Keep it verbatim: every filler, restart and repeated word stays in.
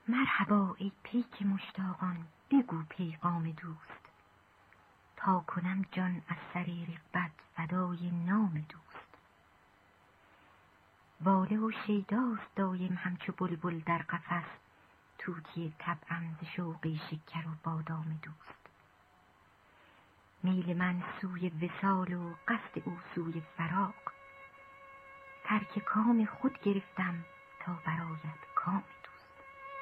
مرحبا ای پیک مشتاقان، بگو پیغام دوست، تا کنم جان از سریر بد فدای نام دوست. واله و شیداست دایم همچو بلبل در قفس، طوطی طبعم ز شوق شکر و بادام دوست. میل من سوی وصال و قصد او سوی فراق، ترک کام خود گرفتم تا برآید کام دوست.